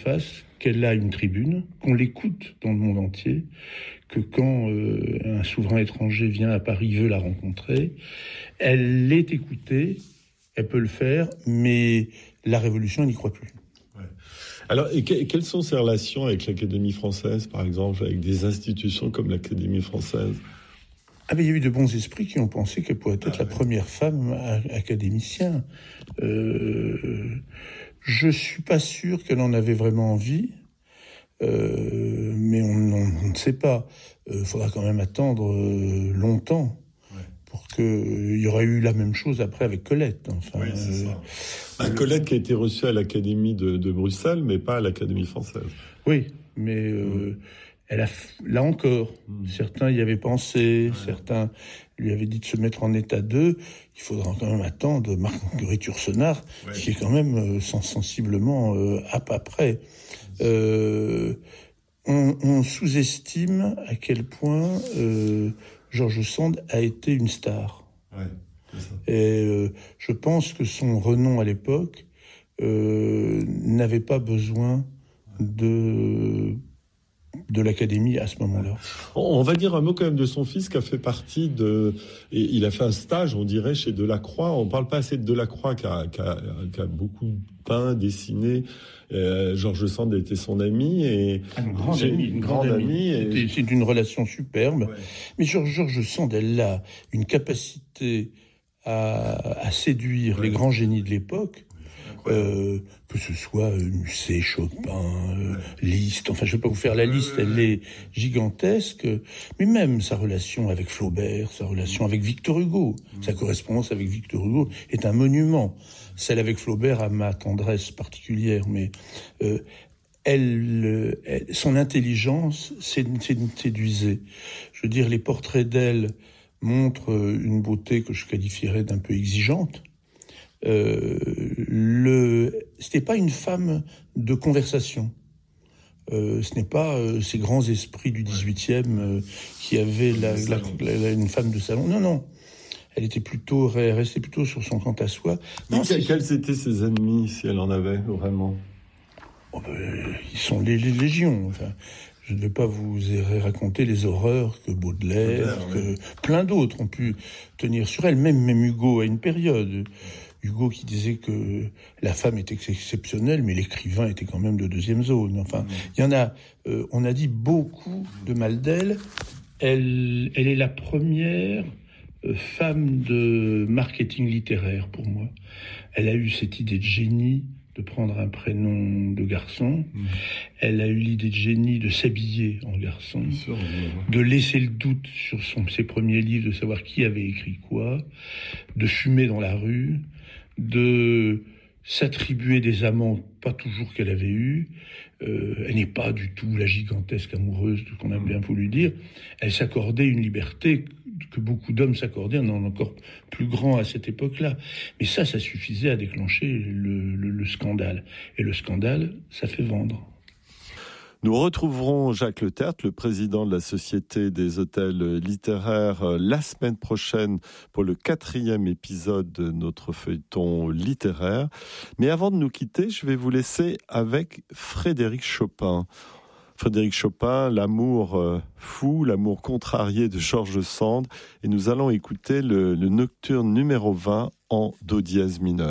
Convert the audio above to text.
fasse, qu'elle a une tribune, qu'on l'écoute dans le monde entier, que quand un souverain étranger vient à Paris, veut la rencontrer, elle est écoutée, elle peut le faire, mais la Révolution, elle n'y croit plus. Ouais. Alors, et quelles sont ses relations avec l'Académie française, par exemple, avec des institutions comme l'Académie française ? Il y a eu de bons esprits qui ont pensé qu'elle pourrait être la première femme académicienne. Je suis pas sûr qu'elle en avait vraiment envie, mais on ne sait pas. Faudra quand même attendre longtemps pour qu'il y aurait eu la même chose après avec Colette. Enfin, oui, c'est ça. Colette qui a été reçue à l'Académie de Bruxelles, mais pas à l'Académie française. Oui, mais elle a, là encore, certains y avaient pensé, certains lui avaient dit de se mettre en état d'eux. Il faudra quand même attendre Marguerite Yourcenar, qui est quand même sensiblement à peu près. On sous-estime à quel point George Sand a été une star. Ouais, c'est ça. Et je pense que son renom à l'époque n'avait pas besoin de l'Académie à ce moment-là. On va dire un mot quand même de son fils qui a fait partie de... Et il a fait un stage, on dirait, chez Delacroix. On ne parle pas assez de Delacroix qui a beaucoup peint, dessiné. George Sand était son ami. Et une grande amie. C'est une relation superbe. Ouais. Mais George Sand, elle a une capacité à séduire les grands génies de l'époque. Que ce soit Musset, Chopin, Liszt, enfin je ne vais pas vous faire la liste, elle est gigantesque, mais même sa relation avec Flaubert, sa relation avec Victor Hugo, sa correspondance avec Victor Hugo est un monument. Celle avec Flaubert a ma tendresse particulière, mais son intelligence séduisait. Je veux dire, les portraits d'elle montrent une beauté que je qualifierais d'un peu exigeante. C'était pas une femme de conversation. Ce n'est pas ces grands esprits du 18e qui avaient une femme de salon. Non. Elle était restait plutôt sur son quant à soi. Quels étaient ses ennemis, si elle en avait vraiment ? Ils sont les légions. Enfin, je ne vais pas vous raconter les horreurs que Baudelaire, plein d'autres ont pu tenir sur elle. Même Hugo à une période. Hugo qui disait que la femme était exceptionnelle, mais l'écrivain était quand même de deuxième zone. Enfin, il y en a. On a dit beaucoup de mal d'elle. Elle est la première femme de marketing littéraire pour moi. Elle a eu cette idée de génie de prendre un prénom de garçon. Elle a eu l'idée de génie de s'habiller en garçon, de laisser le doute sur ses premiers livres, de savoir qui avait écrit quoi, de fumer dans la rue, de s'attribuer des amants pas toujours qu'elle avait eus. Elle n'est pas du tout la gigantesque amoureuse qu'on a bien voulu dire. Elle s'accordait une liberté que beaucoup d'hommes s'accordaient, en encore plus grand à cette époque-là. Mais ça suffisait à déclencher le scandale. Et le scandale, ça fait vendre. Nous retrouverons Jacques Le Tertre, le président de la Société des hôtels littéraires, la semaine prochaine pour le 4e épisode de notre feuilleton littéraire. Mais avant de nous quitter, je vais vous laisser avec Frédéric Chopin. Frédéric Chopin, l'amour fou, l'amour contrarié de George Sand. Et nous allons écouter le nocturne numéro 20 en do dièse mineur.